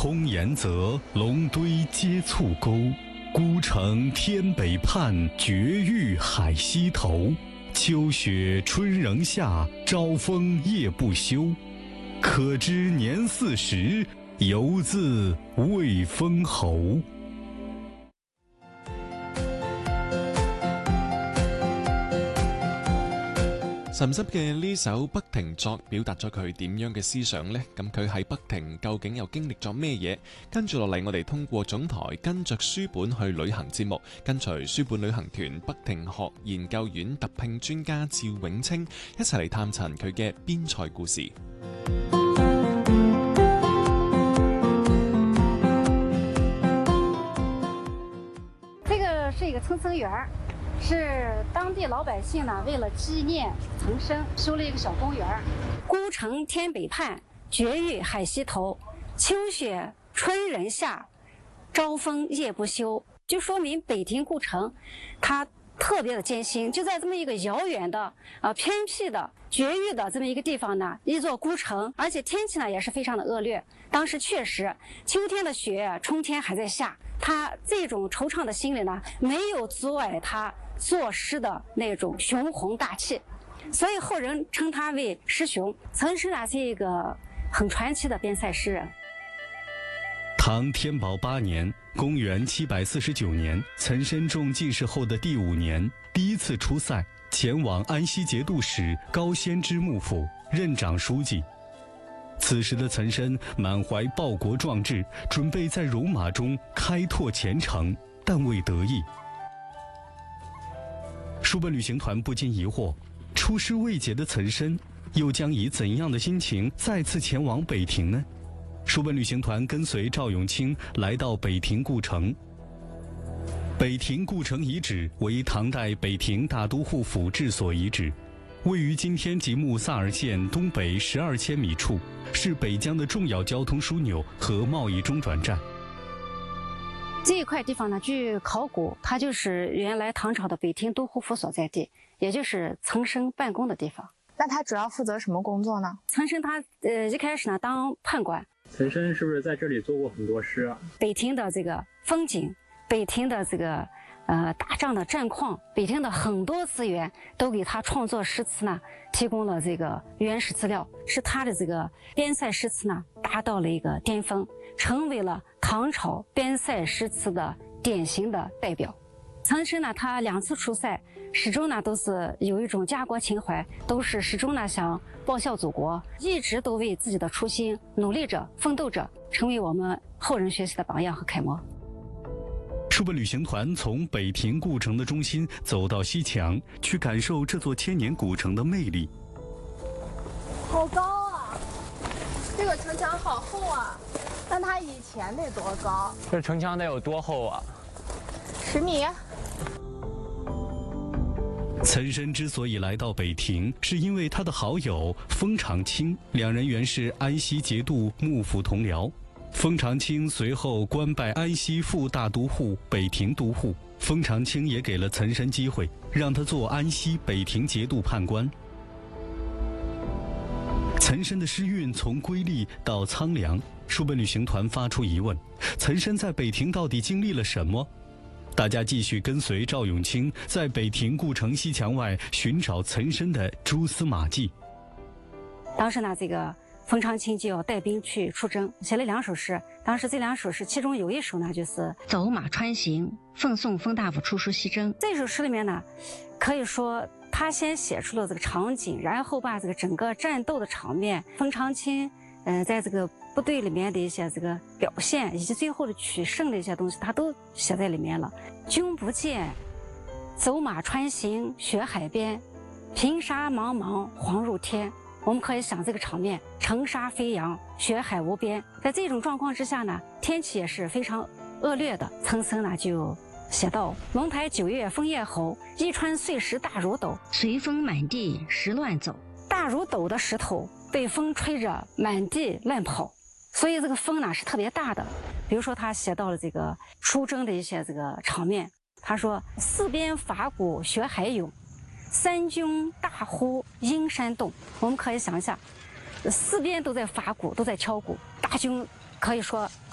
通岩泽，龙堆接簇沟。孤城天北畔，绝域海西头。秋雪春仍下，朝风夜不休。可知年40，犹自未封侯。 岑濕嘅呢首《北庭作》表達咗佢點樣嘅思想呢？咁佢喺北庭究竟又經歷咗咩嘢？跟住落嚟，我哋通過總台跟着書本去旅行節目，跟隨書本旅行團北庭學研究院特聘專家趙永清一齊嚟探尋佢嘅邊塞故事。 這個是一個蹭蹭園。是當地老百姓呢，為了紀念岑參，修了一個小公園。孤城天北畔，絕域海西頭。秋雪春仍下，朝風夜不休。就說明北庭故城，它特別的艱辛。就在這麼一個遙遠的、偏僻的、絕域的這麼一個地方呢，一座孤城，而且天氣呢也是非常的惡劣。當時確實，秋天的雪，春天還在下。他這種惆悵的心理呢，沒有阻礙他作詩的那種雄宏大氣，所以後人稱他為詩雄。岑參呢是一個很傳奇的邊塞詩人。 唐天寶8年，公元749年，岑參中进士後的第5年，第一次出塞，前往安西节度使高仙芝幕府任長書記。此時的岑參滿懷報國壯志，準備在戎馬中開拓前程，但未得意。書本旅行團不禁疑惑，出師未捷的岑參又將以怎樣的心情再次前往北庭呢？書本旅行團跟隨趙永清來到北庭故城。北庭故城遺址為唐代北庭大都護府治所遺址，位於今天吉木薩爾縣東北12千米處，是北疆的重要交通樞紐和貿易中轉站。 這一塊地方呢，據考古，它就是原來唐朝的北庭都護府所在地，也就是岑參辦公的地方。 那他主要負責什麼工作呢？ 岑參他一開始呢當判官。 岑參是不是在這裡做過很多詩啊？ 北庭的這個風景，北庭的這個打仗的戰況，北庭的很多資源都給他創作詩詞呢提供了這個原始資料，使他的這個邊塞詩詞呢達到了一個巔峰，成為了唐朝邊塞詩詞的典型的代表。岑參呢，他2次出塞，始終呢都是有一種家國情懷，都是始終呢想報效祖國，一直都為自己的初心努力着、奮鬥着，成為我們後人學習的榜樣和楷模。 書本旅行團從北庭故城的中心走到西牆，去感受這座千年古城的魅力。 好高啊！這個城牆好厚啊，但它以前得多高？ 這城牆得有多厚啊 ？10米。 岑參之所以來到北庭，是因為他的好友封長清，兩人原是安西節度幕府同僚。封長清隨後官拜安西副大都護、北庭都護。封長清也給了岑參機會，讓他做安西北庭節度判官。岑參的詩韻從瑰麗到蒼涼，書本旅行團發出疑問：岑參在北庭到底經歷了什麼？大家繼續跟隨趙永清在北庭故城西牆外尋找岑參的蛛絲馬跡。 當時呢，這個封長清就要帶兵去出征，寫了2首詩。當時這2首詩，其中有一首呢，就是走馬穿行，奉送封大夫出師西征。這首詩裡面呢，可以說他先寫出了這個場景，然後把這個整個戰鬥的場面，封長清在這個部隊裡面的一些這個表現，以及最後的取勝的一些東西，他都寫在裡面了。君不見，走馬穿行雪海邊，平沙茫茫黃入天。我們可以想這個場面，城沙飛揚，雪海無邊。在這種狀況之下呢，天氣也是非常惡劣的。岑參呢就寫道：龍台9月楓葉厚，一川碎石大如斗，隨風滿地石亂走。大如斗的石頭被風吹着滿地亂跑，所以這個風呢是特別大的。比如說他寫到了這個出征的一些這個場面，他說：四邊伐鼓雪海湧，三軍大呼陰山動。我們可以想一下，四邊都在伐鼓，都在敲鼓，大軍可以說